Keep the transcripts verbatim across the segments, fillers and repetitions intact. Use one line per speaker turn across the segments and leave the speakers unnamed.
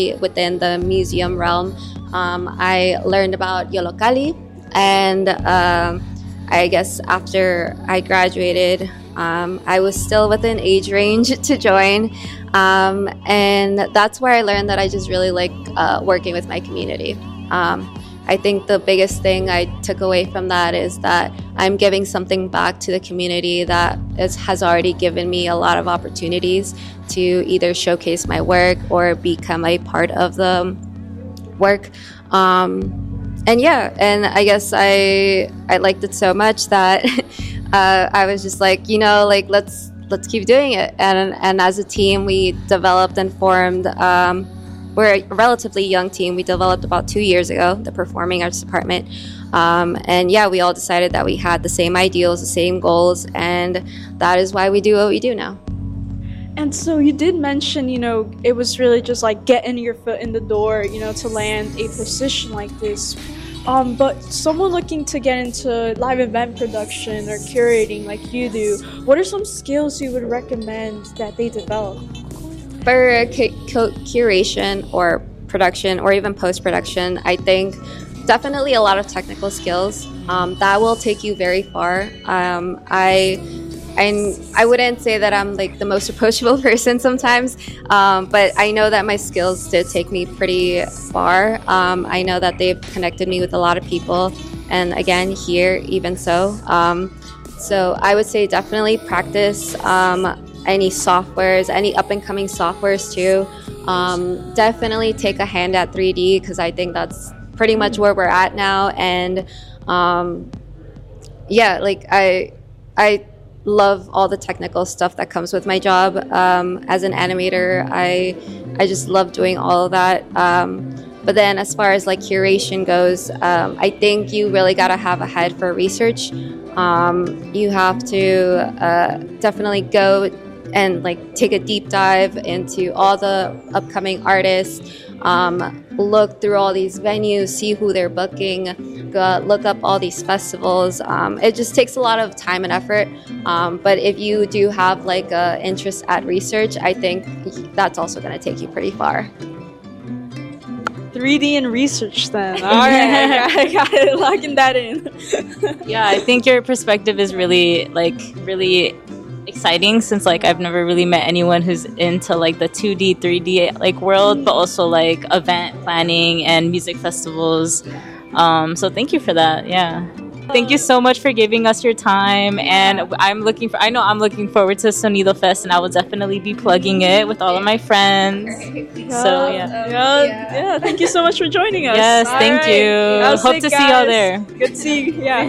especially within the museum realm. Um, I learned about Yollocalli, and um, I guess after I graduated, um, I was still within age range to join. Um, and that's where I learned that I just really like uh, working with my community. Um, I think the biggest thing I took away from that is that I'm giving something back to the community that is, has already given me a lot of opportunities to either showcase my work or become a part of the work. Um, and yeah, and I guess I I liked it so much that uh, I was just like, you know, like let's let's keep doing it. And and as a team, we developed and formed. Um, We're a relatively young team. We developed about two years ago, the Performing Arts Department. Um, and yeah, we all decided that we had the same ideals, the same goals, and that is why we do what we do now.
And so you did mention, you know, it was really just like getting your foot in the door, you know, to land a position like this. Um, but someone looking to get into live event production or curating like you do, what are some skills you would recommend that they develop?
For cu- cu- curation or production or even post-production, I think definitely a lot of technical skills. Um, that will take you very far. Um, I, I I wouldn't say that I'm like the most approachable person sometimes, um, but I know that my skills did take me pretty far. Um, I know that they've connected me with a lot of people, and again, here even so. Um, so I would say definitely practice um, any softwares, any up-and-coming softwares too. Um, definitely take a hand at three D because I think that's pretty much where we're at now. And um, yeah, like I, I love all the technical stuff that comes with my job um, as an animator. I, I just love doing all of that. Um, but then as far as like curation goes, um, I think you really got to have a head for research. Um, you have to uh, definitely go and like take a deep dive into all the upcoming artists, um, look through all these venues, see who they're booking, go, look up all these festivals. Um, it just takes a lot of time and effort. Um, but if you do have like an interest at research, I think that's also going to take you pretty far.
three D and research then. All right, I got it, locking that in.
Yeah, I think your perspective is really like really exciting since like I've never really met anyone who's into like the two D, three D like world, but also like event planning and music festivals. Um, so thank you for that. Yeah. Thank you so much for giving us your time, and I'm looking for I know I'm looking forward to Sonido Fest, and I will definitely be plugging it with all of my friends. So yeah.
Yeah, yeah, thank you so much for joining us.
Yes,
all
thank
right.
you.
I'll
Hope
say,
to
guys,
see y'all there.
Good to see you. Yeah.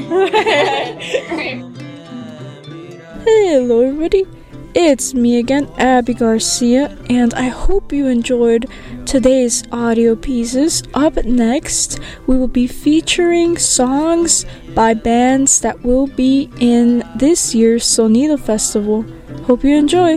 Hello everybody, it's me again, Abby Garcia, and I hope you enjoyed today's audio pieces. Up next, we will be featuring songs by bands that will be in this year's Sonido Festival. Hope you enjoy!